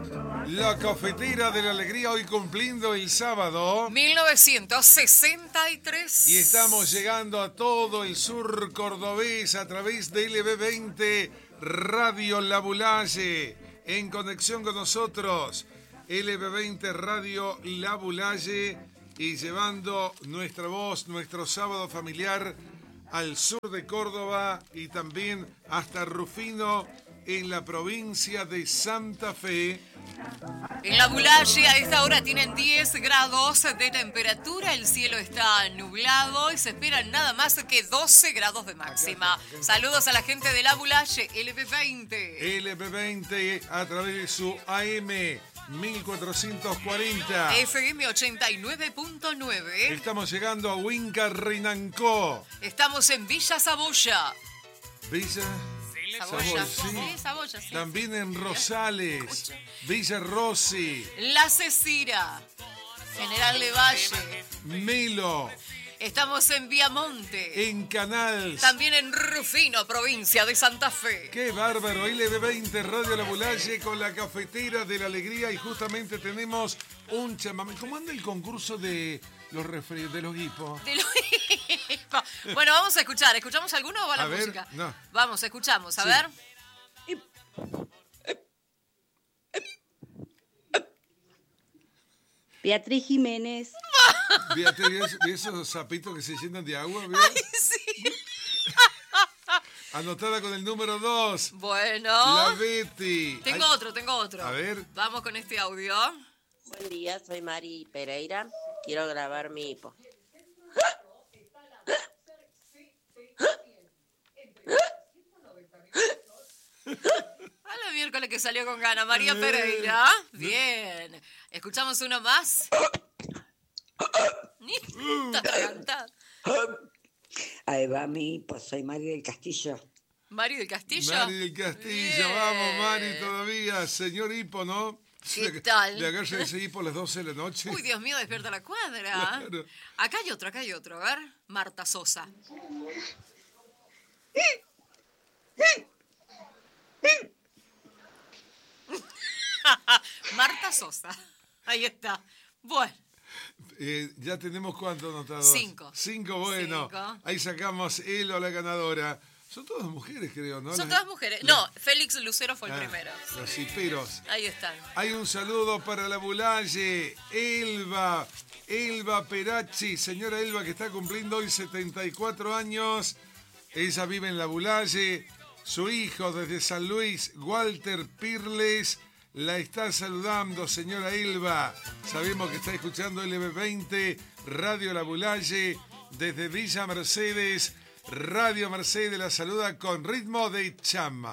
La cafetera de la alegría hoy cumpliendo el sábado. 1963. Y estamos llegando a todo el sur cordobés a través de LB20 Radio La Bulaye. En conexión con nosotros, LB20 Radio La Bulaye. Y llevando nuestra voz, nuestro sábado familiar al sur de Córdoba y también hasta Rufino en la provincia de Santa Fe. En La Bulaye a esta hora tienen 10 grados de temperatura, el cielo está nublado y se esperan nada más que 12 grados de máxima. Saludos a la gente de La Bulaye, LB20. LB20 a través de su AM 1440. FM 89.9. Estamos llegando a Huinca, Rinancó. Estamos en Villa Saboya. Villa Saboya. sí. Sí, Saboya, sí. También en Rosales, Villa Rossi, La Cecira, General de Valle. Melo, Estamos en Viamonte. en Canals. También en Rufino, provincia de Santa Fe. ¡Qué bárbaro! LB20 Radio La Bulaye con la cafetera de la alegría y justamente tenemos un chamamé. ¿Cómo anda el concurso de los de los guipos? Bueno, vamos a escuchar. ¿Escuchamos alguno o va la A ver, música? no. Vamos, escuchamos. A Sí. ver. Beatriz Jiménez. Beatriz, ¿y esos sapitos que se llenan de agua? ¿Vio? Ay, sí. Anotada con el número 2. Bueno. La Betty. Tengo Ay, otro. A ver. Vamos con este audio. Buen día, soy Mari Pereira. Quiero grabar mi hipo. A la miércoles que salió con gana. María Pereira. Bien. ¿Escuchamos uno más? Está atragantada. Ahí va mi hipo, soy Mari del Castillo. Mari del Castillo. Mari del Castillo, Bien. vamos Mari todavía. Señor Hipo, ¿no? ¿Qué tal? Le agarra ese hipo a las 12 de la noche. Uy, Dios mío, despierta la cuadra. Claro. Acá hay otro. A ver, Marta Sosa. Marta Sosa. Ahí está. Bueno, Ya tenemos cuánto anotados. 5. 5, bueno. 5. Ahí sacamos Elo a la ganadora. Son todas mujeres, creo, ¿no? son todas mujeres. No, Félix Lucero fue el primero. Los hiperos. Ahí están. Hay un saludo para la Bulaye, Elba Peracci, señora Elba que está cumpliendo hoy 74 años. Ella vive en la Bulaye. Su hijo desde San Luis, Walter Pirles, la está saludando, señora Elba. Sabemos que está escuchando LB20, Radio La Bulaye, desde Villa Mercedes. Radio Mercedes la saluda con ritmo de chama.